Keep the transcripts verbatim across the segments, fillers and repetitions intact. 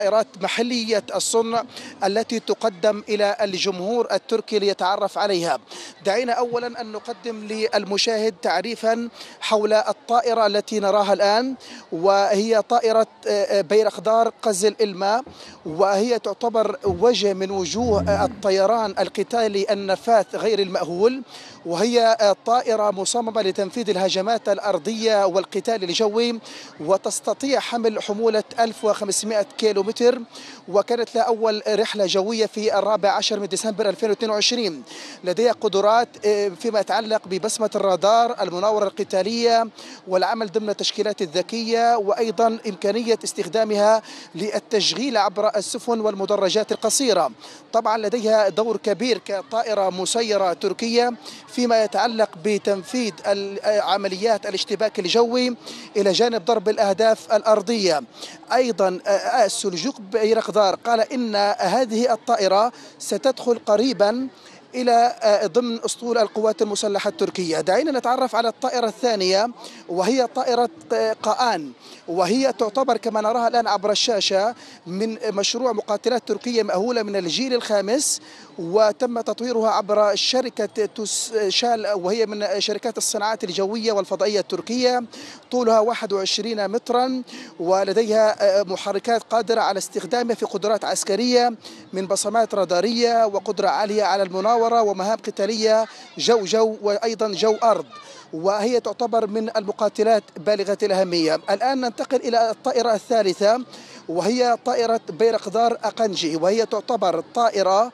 طائرات محلية الصنع التي تقدم إلى الجمهور التركي ليتعرف عليها. دعينا أولا أن نقدم للمشاهد تعريفا حول الطائرة التي نراها الآن، وهي طائرة بيرقدار قزل الماء، وهي تعتبر وجه من وجوه الطيران القتالي النفاث غير المأهول، وهي طائرة مصممة لتنفيذ الهجمات الأرضية والقتال الجوي، وتستطيع حمل حمولة ألف وخمسمائة كيلو متر، وكانت لها أول رحلة جوية في الرابع عشر من ديسمبر ألفين واثنين وعشرين. لديها قدرات فيما يتعلق ببصمة الرادار، المناورة القتالية، والعمل ضمن التشكيلات الذكية، وأيضا إمكانية استخدامها للتشغيل عبر السفن والمدرجات القصيرة. طبعا لديها دور كبير كطائرة مسيرة تركية فيما يتعلق بتنفيذ عمليات الاشتباك الجوي إلى جانب ضرب الأهداف الأرضية. أيضا سلجوق بيرقدار قال إن هذه الطائرة ستدخل قريبا إلى ضمن أسطول القوات المسلحة التركية. دعينا نتعرف على الطائرة الثانية، وهي طائرة قآن، وهي تعتبر كما نراها الآن عبر الشاشة من مشروع مقاتلات تركية مأهولة من الجيل الخامس، وتم تطويرها عبر شركة توسشال، وهي من شركات الصناعات الجوية والفضائية التركية. طولها واحد وعشرين مترا، ولديها محركات قادرة على استخدامها في قدرات عسكرية من بصمات رادارية، وقدرة عالية على المناورة، ومهام قتالية جو جو وأيضا جو أرض، وهي تعتبر من المقاتلات بالغة الأهمية. الآن ننتقل إلى الطائرة الثالثة، وهي طائرة بيرقدار أقنجي، وهي تعتبر طائرة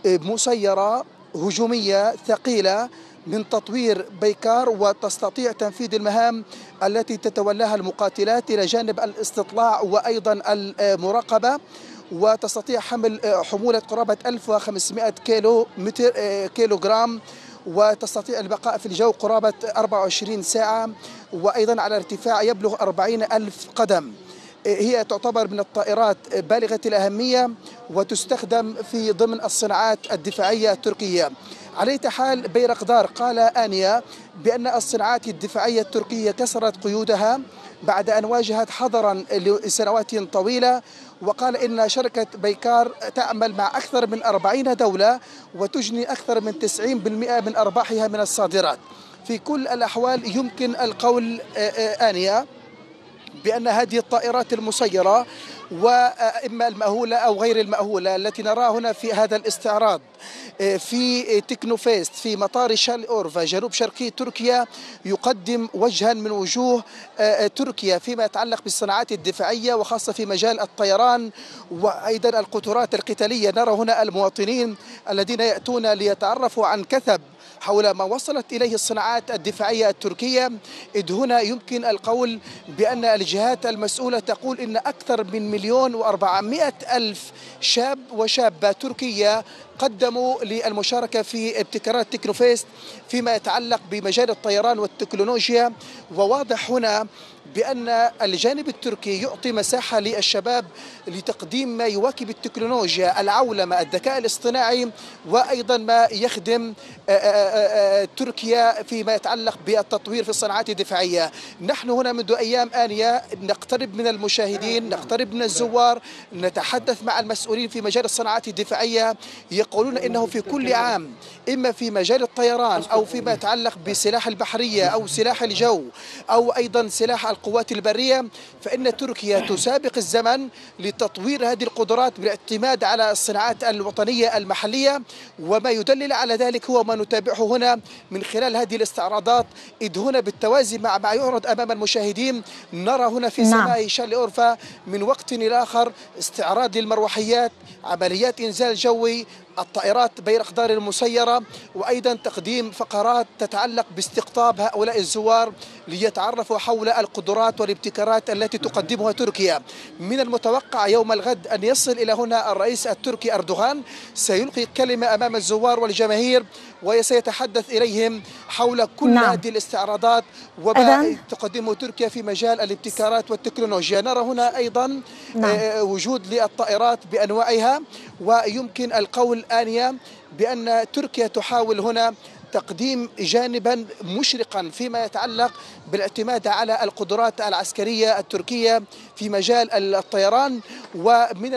مسيرة هجومية ثقيلة من تطوير بيكار، وتستطيع تنفيذ المهام التي تتولاها المقاتلات إلى جانب الاستطلاع وأيضا المراقبة، وتستطيع حمل حمولة قرابة ألف وخمسمائة كيلو متر كيلو جرام، وتستطيع البقاء في الجو قرابة أربعة وعشرين ساعة، وأيضا على ارتفاع يبلغ أربعين ألف قدم. هي تعتبر من الطائرات بالغة الأهمية، وتستخدم في ضمن الصناعات الدفاعية التركية. على أي حال بيرقدار قال آنيا بأن الصناعات الدفاعية التركية كسرت قيودها بعد أن واجهت حظرا لسنوات طويلة، وقال إن شركة بيكار تعمل مع أكثر من أربعين دولة، وتجني أكثر من تسعين بالمئة من أرباحها من الصادرات. في كل الأحوال يمكن القول آنيا بأن هذه الطائرات المسيرة، وإما المأهولة أو غير المأهولة التي نراها هنا في هذا الاستعراض في تكنوفيست في مطار شال أورفا جنوب شرقي تركيا، يقدم وجها من وجوه تركيا فيما يتعلق بالصناعات الدفاعية، وخاصة في مجال الطيران وأيضا القطارات القتالية. نرى هنا المواطنين الذين يأتون ليتعرفوا عن كثب حول ما وصلت إليه الصناعات الدفاعية التركية، إذ هنا يمكن القول بأن الجهات المسؤولة تقول إن أكثر من مليون وأربعمائة ألف شاب وشابة تركية قدموا للمشاركة في ابتكارات تكنوفيست فيما يتعلق بمجال الطيران والتكنولوجيا. وواضح هنا بأن الجانب التركي يعطي مساحة للشباب لتقديم ما يواكب التكنولوجيا، العولمة، الذكاء الاصطناعي، وأيضا ما يخدم تركيا فيما يتعلق بالتطوير في الصناعات الدفاعية. نحن هنا منذ أيام آنية نقترب من المشاهدين، نقترب من الزوار، نتحدث مع المسؤولين في مجال الصناعات الدفاعية، يقولون إنه في كل عام إما في مجال الطيران أو فيما يتعلق بسلاح البحرية أو سلاح الجو أو أيضا سلاح القوات البرية، فإن تركيا تسابق الزمن لتطوير هذه القدرات بالاعتماد على الصناعات الوطنية المحلية. وما يدلل على ذلك هو ما نتابعه هنا من خلال هذه الاستعراضات، إذ هنا بالتوازي مع ما يعرض أمام المشاهدين نرى هنا في سماء شال أورفا من وقت إلى آخر استعراض للمروحيات، عمليات إنزال جوي، الطائرات بيرقدار المسيرة، وأيضا تقديم فقرات تتعلق باستقطاب هؤلاء الزوار ليتعرفوا حول القدرات والابتكارات التي تقدمها تركيا. من المتوقع يوم الغد أن يصل إلى هنا الرئيس التركي أردوغان، سيلقي كلمة أمام الزوار والجماهير وسيتحدث إليهم حول كل نعم. هذه الاستعراضات وما تقدمه تركيا في مجال الابتكارات والتكنولوجيا. نرى هنا أيضا نعم. وجود للطائرات بأنواعها، ويمكن القول آنيا بأن تركيا تحاول هنا تقديم جانبا مشرقا فيما يتعلق بالاعتماد على القدرات العسكرية التركية في مجال الطيران. ومن